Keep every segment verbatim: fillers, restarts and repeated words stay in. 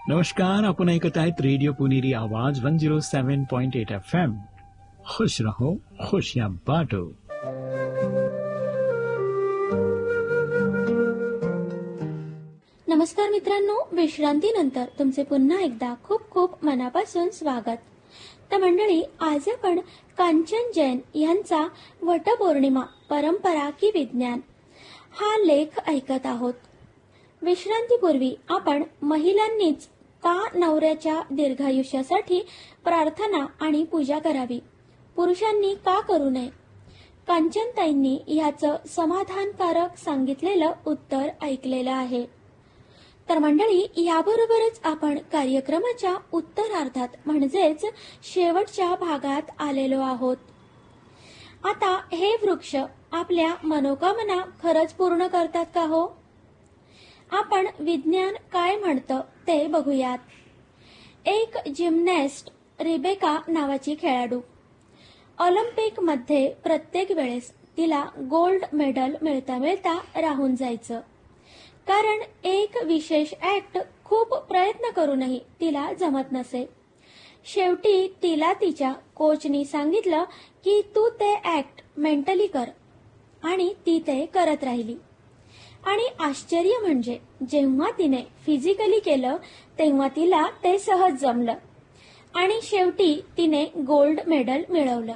नमस्कार, आपण ऐकत आहेत रेडिओ पुणेरी आवाज वन झिरो सेवन पॉइंट एट एफ एम. खुश रहो, खुशियां बांटो. नमस्कार मित्रांनो, विश्रांतीनंतर तुमचे पुन्हा एकदा खूप खूप मनापासून स्वागत. तर मंडळी, आज आपण कांचन जैन यांचा वटपौर्णिमा परंपरा की विज्ञान हा लेख ऐकत आहोत. विश्रांतीपूर्वी आपण महिलांनीच का नवऱ्याच्या दीर्घायुष्यासाठी प्रार्थना आणि पूजा करावी, पुरुषांनी का करू नये, कांचनताईंनी ह्याचं समाधानकारक सांगितलेलं उत्तर ऐकलेलं आहे. तर मंडळी, याबरोबरच आपण कार्यक्रमाच्या उत्तरार्धात म्हणजेच शेवटच्या भागात आलेलो आहोत. आता हे वृक्ष आपल्या मनोकामना खरंच पूर्ण करतात का हो? आपण विज्ञान काय म्हणतं ते बघूयात. एक जिमनॅस्ट रिबेका नावाची खेळाडू, ऑलिम्पिक मध्ये प्रत्येक वेळेस तिला गोल्ड मेडल मिळता मिळता राहून जायचं, कारण एक विशेष ऍक्ट खूप प्रयत्न करूनही तिला जमत नसे. शेवटी तिला तिच्या कोचनी सांगितलं की तू ते ऍक्ट मेंटली कर, आणि ती ते करत राहिली. आणि आश्चर्य म्हणजे जेव्हा तिने फिजिकली केलं तेव्हा तिला ते सहज जमलं आणि शेवटी तिने गोल्ड मेडल मिळवलं.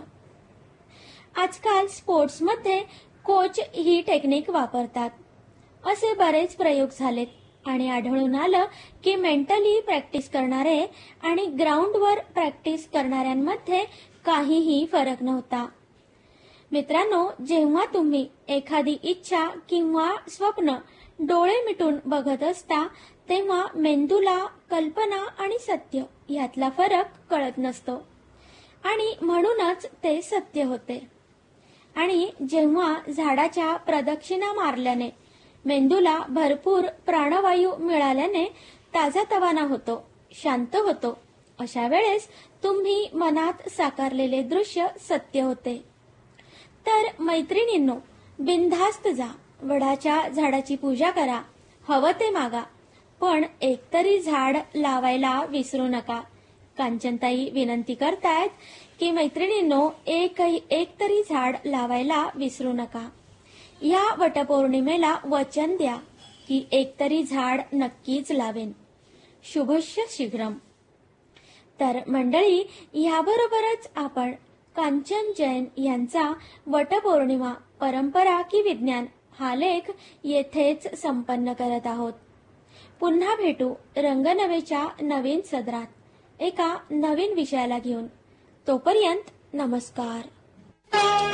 आजकाल स्पोर्ट्समध्ये कोच ही टेक्निक वापरतात. असे बरेच प्रयोग झालेत आणि आढळून आलं की मेंटली प्रॅक्टिस करणारे आणि ग्राउंडवर प्रॅक्टिस करणाऱ्यांमध्ये काहीही फरक नव्हता. मित्रांनो, जेव्हा तुम्ही एखादी इच्छा किंवा स्वप्न डोळे मिटून बघत असता तेव्हा मेंदूला कल्पना आणि सत्य यातला फरक कळत नसतो आणि म्हणूनच ते सत्य होते. आणि जेव्हा झाडाच्या प्रदक्षिणा मारल्याने मेंदूला भरपूर प्राणवायू मिळाल्याने ताजातवाना होतो, शांत होतो, अशा वेळेस तुम्ही मनात साकारलेले दृश्य सत्य होते. तर मैत्रिणींनो, बिनधास्त जा, वडाच्या झाडाची पूजा करा, हवं ते मागा, पण एकतरी झाड लावायला विसरू नका. कांचनताई विनंती करतायत की मैत्रिणींनो, एक एक तरी झाड लावायला विसरू नका. या वटपौर्णिमेला वचन द्या की एकतरी झाड नक्कीच लावेन. शुभस्य शीघ्रम. तर मंडळी, याबरोबरच आपण कांचन जैन यांचा वटपौर्णिमा परंपरा की विज्ञान हा लेख येथेच संपन्न करत आहोत. पुन्हा भेटू रंगनवेच्या नवीन सदरात एका नवीन विषयाला घेऊन. तोपर्यंत नमस्कार.